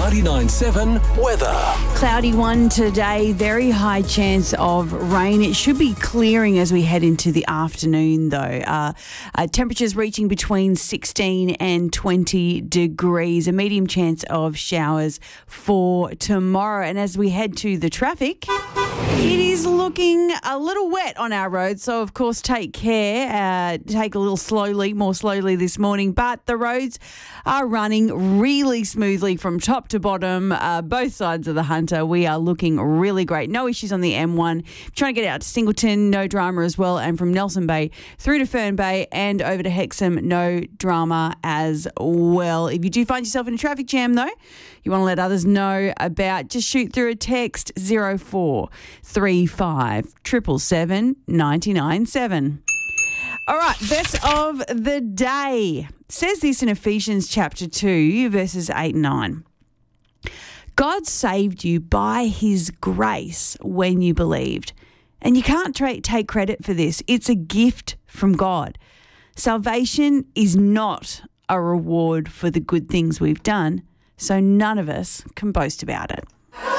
99.7 weather. Cloudy one today, very high chance of rain. It should be clearing as we head into the afternoon though. Temperatures reaching between 16 and 20 degrees. A medium chance of showers for tomorrow. And as we head to the traffic, it is looking a little wet on our roads. So, of course, take care. Take a little more slowly this morning. But the roads are running really smoothly from top to bottom, both sides of the Hunter. We are looking really great. No issues on the M1. Trying to get out to Singleton, no drama as well. And from Nelson Bay through to Fern Bay and over to Hexham, no drama as well. If you do find yourself in a traffic jam, though, you want to let others know about, just shoot through a text 0435 777 997. All right, best of the day. It says this in Ephesians chapter 2, verses 8 and 9. God saved you by his grace when you believed. And you can't take credit for this. It's a gift from God. Salvation is not a reward for the good things we've done, so none of us can boast about it.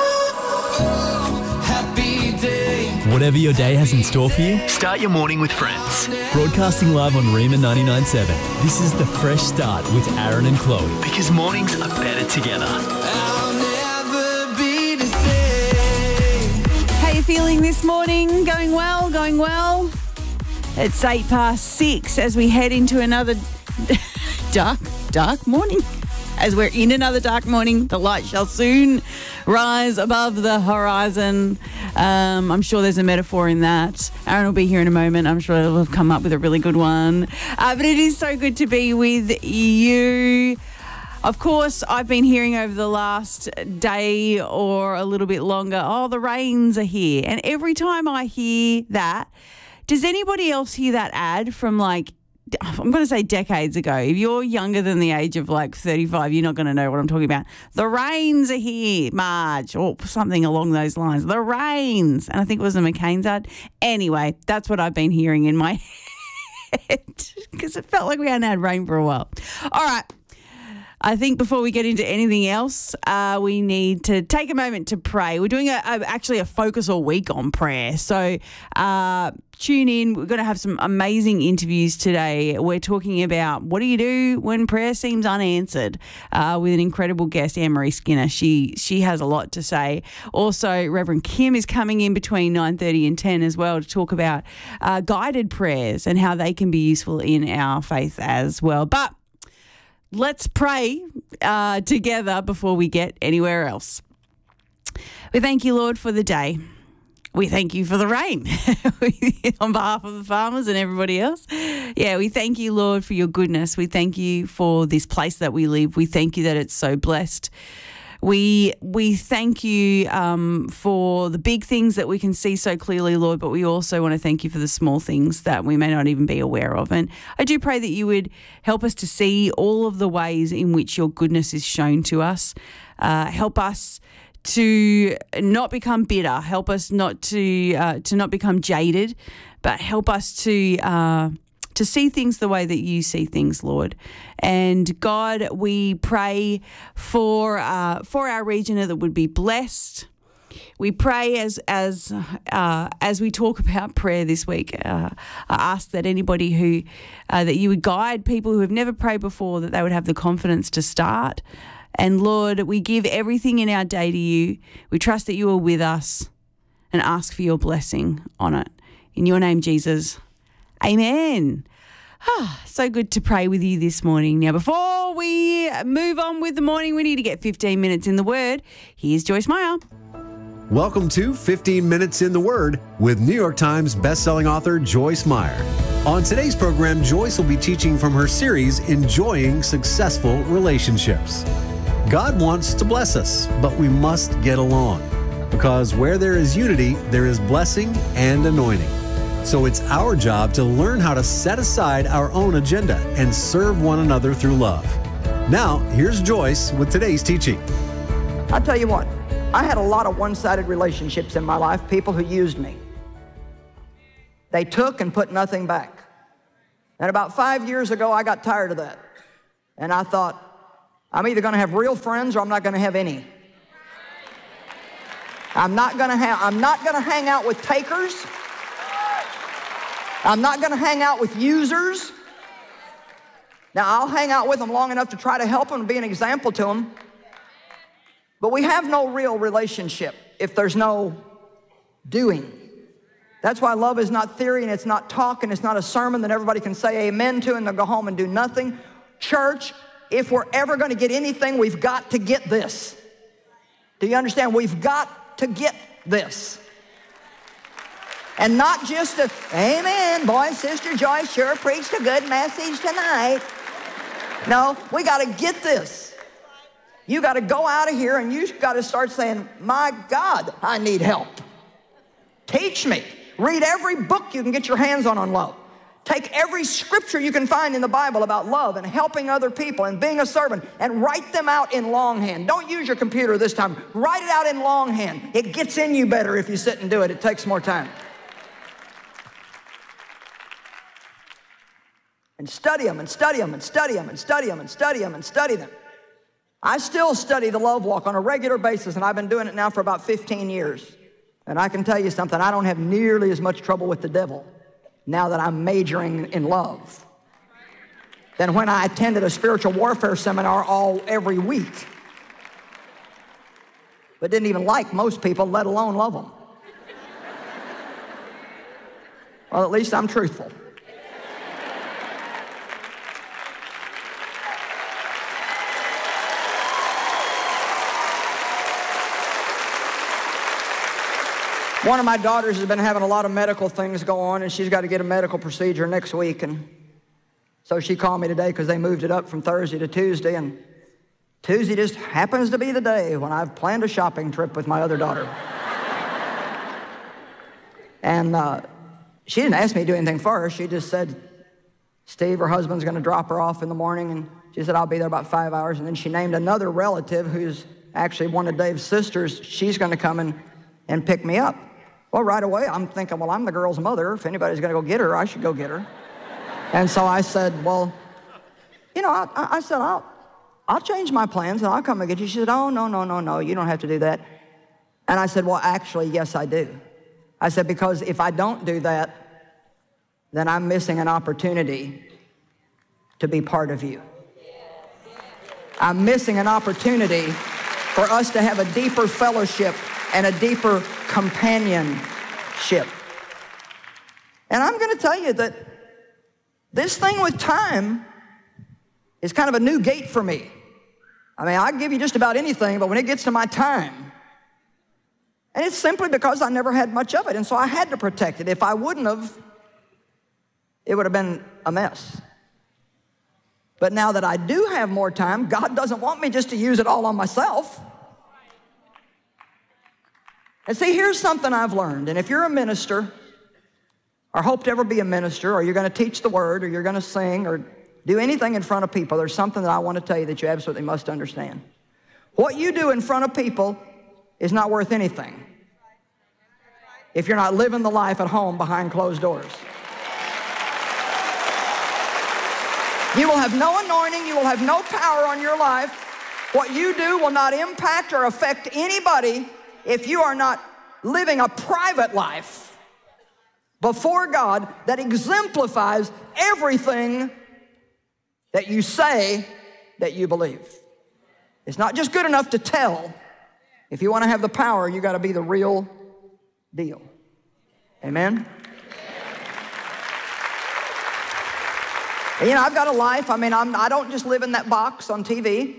Whatever your day has in store for you, start your morning with Friends. Broadcasting live on Rima 99.7. This is the fresh start with Aaron and Chloe. Because mornings are better together. How you feeling this morning? Going well? Going well? It's 6:08 as we head into another dark morning. As we're in another dark morning, the light shall soon rise above the horizon. I'm sure there's a metaphor in that. Aaron will be here in a moment. I'm sure he'll have come up with a really good one. But it is so good to be with you. Of course, I've been hearing over the last day or a little bit longer, the rains are here. And every time I hear that, does anybody else hear that ad from I'm going to say decades ago? If you're younger than the age of 35, you're not going to know what I'm talking about. The rains are here, Marge, or something along those lines. The rains. And I think it was a McCain's ad. Anyway, that's what I've been hearing in my head because it felt like we hadn't had rain for a while. All right. I think before we get into anything else, we need to take a moment to pray. We're doing actually a focus all week on prayer. So tune in. We're going to have some amazing interviews today. We're talking about what do you do when prayer seems unanswered with an incredible guest, Anne-Marie Skinner. She has a lot to say. Also, Reverend Kim is coming in between 9:30 and 10 as well to talk about guided prayers and how they can be useful in our faith as well. But let's pray together before we get anywhere else. We thank you, Lord, for the day. We thank you for the rain on behalf of the farmers and everybody else. Yeah, we thank you, Lord, for your goodness. We thank you for this place that we live. We thank you that it's so blessed. We thank you for the big things that we can see so clearly, Lord, but we also want to thank you for the small things that we may not even be aware of. And I do pray that you would help us to see all of the ways in which your goodness is shown to us. Help us to not become bitter. Help us not to not become jaded, but help us to see things the way that you see things, Lord. And God, we pray for our region that would be blessed. We pray as we talk about prayer this week. I ask that anybody who that you would guide people who have never prayed before, that they would have the confidence to start. And Lord, we give everything in our day to you. We trust that you are with us and ask for your blessing on it. In your name, Jesus. Amen. So good to pray with you this morning. Now, before we move on with the morning, we need to get 15 minutes in the Word. Here's Joyce Meyer. Welcome to 15 Minutes in the Word with New York Times bestselling author Joyce Meyer. On today's program, Joyce will be teaching from her series, Enjoying Successful Relationships. God wants to bless us, but we must get along. Because where there is unity, there is blessing and anointing. So it's our job to learn how to set aside our own agenda and serve one another through love. Now, here's Joyce with today's teaching. I'll tell you what, I had a lot of one-sided relationships in my life, people who used me. They took and put nothing back. And about 5 years ago, I got tired of that. And I thought, I'm either going to have real friends or I'm not going to have any. I'm not going to hang out with takers. I'm not going to hang out with users. Now, I'll hang out with them long enough to try to help them and be an example to them. But we have no real relationship if there's no doing. That's why love is not theory and it's not talk and it's not a sermon that everybody can say amen to and they'll go home and do nothing. Church, if we're ever going to get anything, we've got to get this. Do you understand? We've got to get this. And not just a, amen, boy, Sister Joyce sure preached a good message tonight. No, we got to get this. You got to go out of here and you got to start saying, my God, I need help. Teach me. Read every book you can get your hands on love. Take every scripture you can find in the Bible about love and helping other people and being a servant and write them out in longhand. Don't use your computer this time. Write it out in longhand. It gets in you better if you sit and do it. It takes more time. And study them and study them and study them and study them and study them and study them. I still study the love walk on a regular basis, and I've been doing it now for about 15 years. And I can tell you something, I don't have nearly as much trouble with the devil now that I'm majoring in love than when I attended a spiritual warfare seminar every week. But didn't even like most people, let alone love them. Well, at least I'm truthful. One of my daughters has been having a lot of medical things go on, and she's got to get a medical procedure next week. And so she called me today because they moved it up from Thursday to Tuesday, and Tuesday just happens to be the day when I've planned a shopping trip with my other daughter. And she didn't ask me to do anything for her. She just said, Steve, her husband's going to drop her off in the morning, and she said, I'll be there about 5 hours. And then she named another relative who's actually one of Dave's sisters. She's going to come and pick me up. Well, right away, I'm thinking, well, I'm the girl's mother. If anybody's going to go get her, I should go get her. And so I said, well, you know, I said, I'll change my plans and I'll come and get you. She said, oh, no, you don't have to do that. And I said, well, actually, yes, I do. I said, because if I don't do that, then I'm missing an opportunity to be part of you. I'm missing an opportunity for us to have a deeper fellowship and a deeper companionship. And I'm going to tell you that this thing with time is kind of a new gate for me. I mean, I give you just about anything, but when it gets to my time, and it's simply because I never had much of it, and so I had to protect it. If I wouldn't have, it would have been a mess. But now that I do have more time, God doesn't want me just to use it all on myself. And see, here's something I've learned. And if you're a minister, or hope to ever be a minister, or you're going to teach the word, or you're going to sing, or do anything in front of people, there's something that I want to tell you that you absolutely must understand. What you do in front of people is not worth anything if you're not living the life at home behind closed doors. You will have no anointing, you will have no power on your life. What you do will not impact or affect anybody if you are not living a private life before God that exemplifies everything that you say that you believe. It's not just good enough to tell. If you want to have the power, you got to be the real deal. Amen? And, you know, I've got a life. I mean, I don't just live in that box on TV.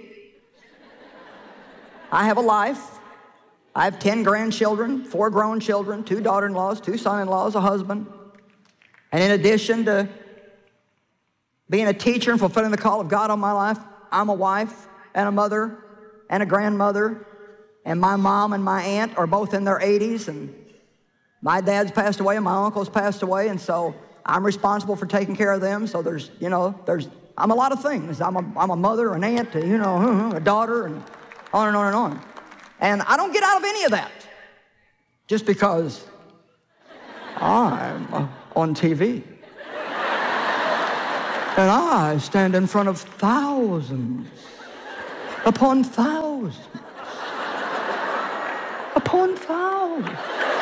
I have a life. I have 10 grandchildren, 4 grown children, 2 daughter-in-laws, 2 son-in-laws, a husband. And in addition to being a teacher and fulfilling the call of God on my life, I'm a wife and a mother and a grandmother. And my mom and my aunt are both in their 80s. And my dad's passed away and my uncle's passed away. And so I'm responsible for taking care of them. So I'm a lot of things. I'm a mother, an aunt, a daughter, and on and on and on. And I don't get out of any of that just because I'm on TV. And I stand in front of thousands upon thousands upon thousands.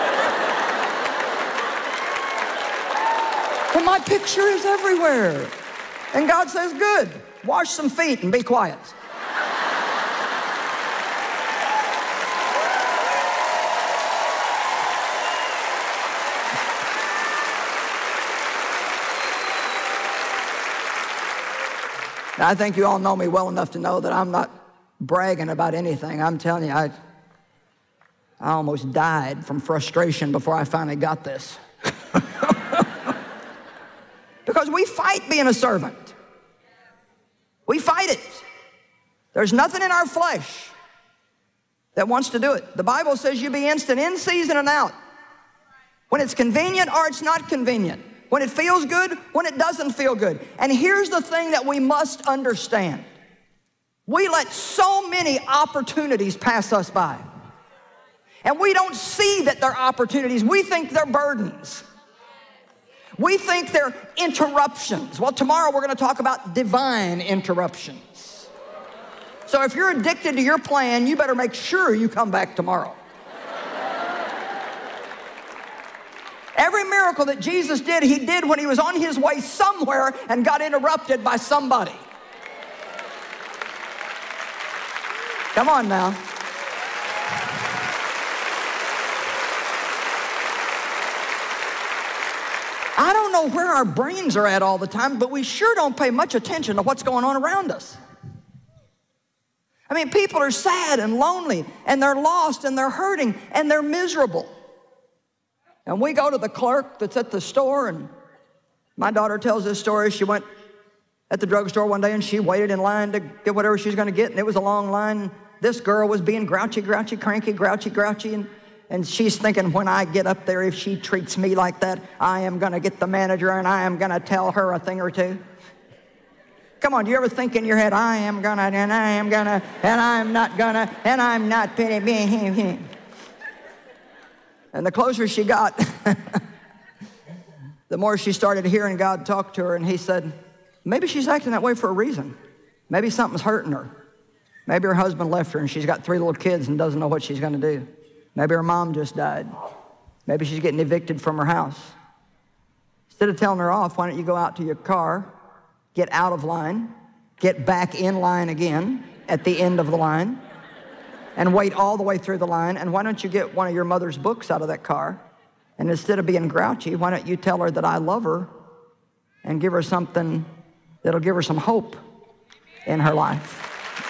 And my picture is everywhere. And God says, good, wash some feet and be quiet. Now, I think you all know me well enough to know that I'm not bragging about anything. I'm telling you, I almost died from frustration before I finally got this. Because we fight being a servant. We fight it. There's nothing in our flesh that wants to do it. The Bible says you be instant in season and out. When it's convenient or it's not convenient. When it feels good, when it doesn't feel good. And here's the thing that we must understand. We let so many opportunities pass us by. And we don't see that they're opportunities. We think they're burdens. We think they're interruptions. Well, tomorrow we're going to talk about divine interruptions. So if you're addicted to your plan, you better make sure you come back tomorrow. Every miracle that Jesus did, he did when he was on his way somewhere and got interrupted by somebody. Come on now. I don't know where our brains are at all the time, but we sure don't pay much attention to what's going on around us. I mean, people are sad and lonely, and they're lost, and they're hurting, and they're miserable. And we go to the clerk that's at the store, and my daughter tells this story. She went at the drugstore one day, and she waited in line to get whatever she was going to get, and it was a long line. This girl was being grouchy, cranky, grouchy, and she's thinking, when I get up there, if she treats me like that, I am going to get the manager, and I am going to tell her a thing or two. Come on, do you ever think in your head, I am going to, and I am going to, and I'm not going to, and I'm not penny. And the closer she got, the more she started hearing God talk to her, and he said, maybe she's acting that way for a reason. Maybe something's hurting her. Maybe her husband left her, and she's got 3 little kids and doesn't know what she's going to do. Maybe her mom just died. Maybe she's getting evicted from her house. Instead of telling her off, why don't you go out to your car, get out of line, get back in line again at the end of the line, and wait all the way through the line, and why don't you get one of your mother's books out of that car, and instead of being grouchy, why don't you tell her that I love her and give her something that'll give her some hope in her life.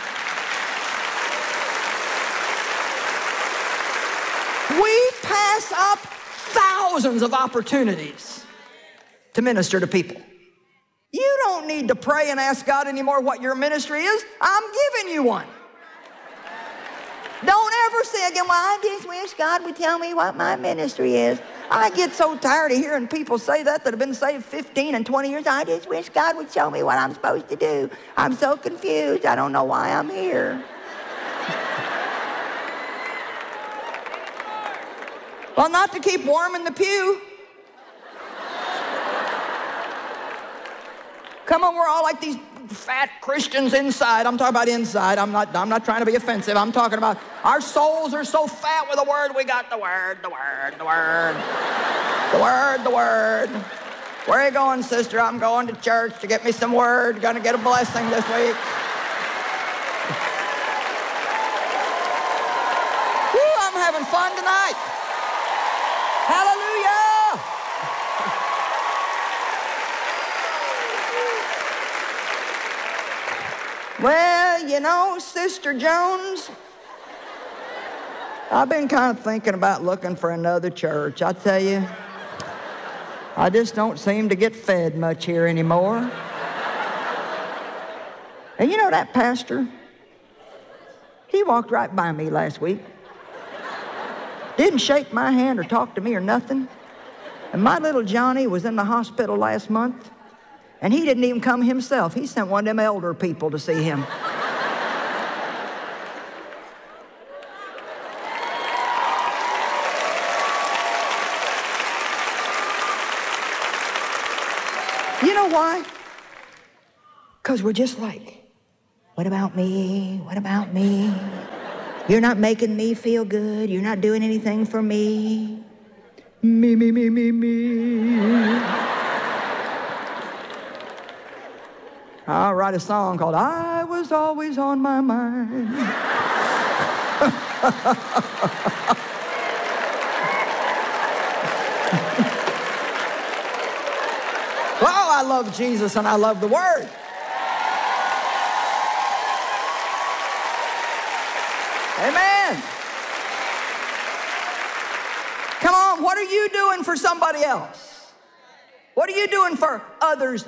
We pass up thousands of opportunities to minister to people. You don't need to pray and ask God anymore what your ministry is. I'm giving you one. Don't ever say again, well, I just wish God would tell me what my ministry is. I get so tired of hearing people say that have been saved 15 and 20 years. I just wish God would show me what I'm supposed to do. I'm so confused. I don't know why I'm here. Well, not to keep warm in the pew. Come on, we're all like these fat Christians inside. I'm talking about inside. I'm not trying to be offensive. I'm talking about our souls are so fat with the Word. We got the Word. Where are you going, sister? I'm going to church to get me some Word. Gonna get a blessing this week. Woo, I'm having fun tonight. Hallelujah. Well, you know, Sister Jones, I've been kind of thinking about looking for another church. I tell you, I just don't seem to get fed much here anymore. And you know that pastor? He walked right by me last week. Didn't shake my hand or talk to me or nothing. And my little Johnny was in the hospital last month, and he didn't even come himself. He sent one of them elder people to see him. You know why? Because we're just like What about me? What about me? You're not making me feel good. You're not doing anything for me. Me, me, me, me, me. I'll write a song called I Was Always on My Mind. Oh, I love Jesus and I love the Word. Amen. Come on, what are you doing for somebody else? What are you doing for others,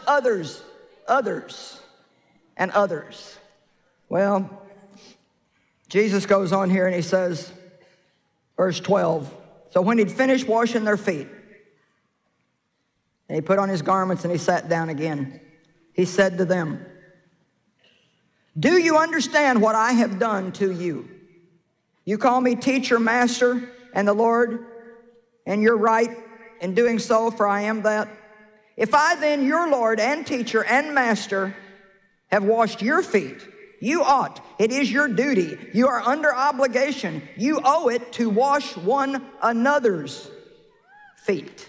and others? Well, Jesus goes on here and he says, verse 12, so when he'd finished washing their feet, and he put on his garments and he sat down again, he said to them, do you understand what I have done to you? You call me teacher, master, and the Lord, and you're right in doing so, for I am that. If I then, your Lord and teacher and master, have washed your feet, you ought. It is your duty. You are under obligation. You owe it to wash one another's feet.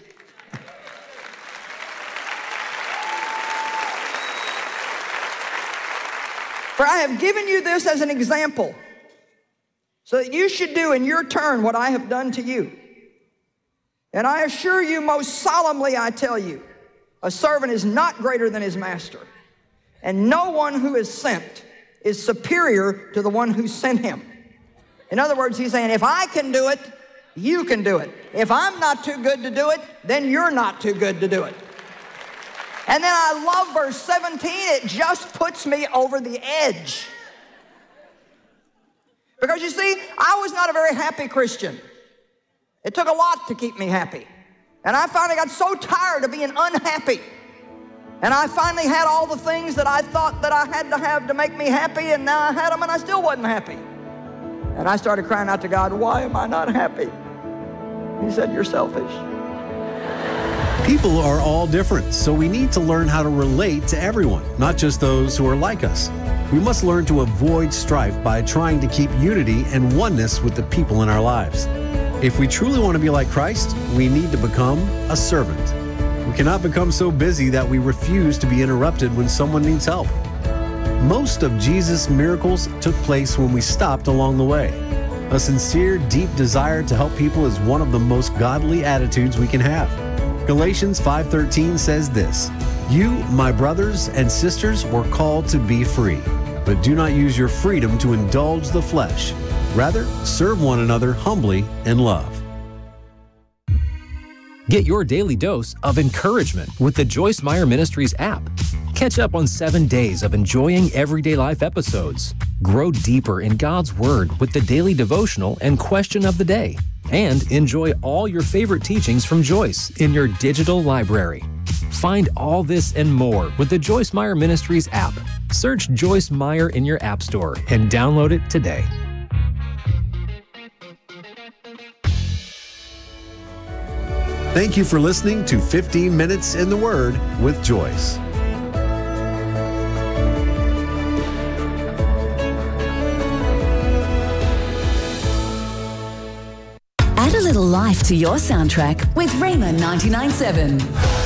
For I have given you this as an example, so that you should do in your turn what I have done to you. And I assure you, most solemnly I tell you, a servant is not greater than his master, and no one who is sent is superior to the one who sent him. In other words, he's saying, if I can do it, you can do it. If I'm not too good to do it, then you're not too good to do it. And then I love verse 17. It just puts me over the edge. Because you see, I was not a very happy Christian. It took a lot to keep me happy. And I finally got so tired of being unhappy. And I finally had all the things that I thought that I had to have to make me happy, and now I had them and I still wasn't happy. And I started crying out to God, why am I not happy? He said, you're selfish. People are all different, so we need to learn how to relate to everyone, not just those who are like us. We must learn to avoid strife by trying to keep unity and oneness with the people in our lives. If we truly want to be like Christ, we need to become a servant. We cannot become so busy that we refuse to be interrupted when someone needs help. Most of Jesus' miracles took place when we stopped along the way. A sincere, deep desire to help people is one of the most godly attitudes we can have. Galatians 5:13 says this, you, my brothers and sisters, were called to be free, but do not use your freedom to indulge the flesh. Rather, serve one another humbly in love. Get your daily dose of encouragement with the Joyce Meyer Ministries app. Catch up on 7 days of enjoying everyday life episodes. Grow deeper in God's Word with the daily devotional and question of the day. And enjoy all your favorite teachings from Joyce in your digital library. Find all this and more with the Joyce Meyer Ministries app. Search Joyce Meyer in your app store and download it today. Thank you for listening to 15 Minutes in the Word with Joyce. Add a little life to your soundtrack with Rhema 99.7.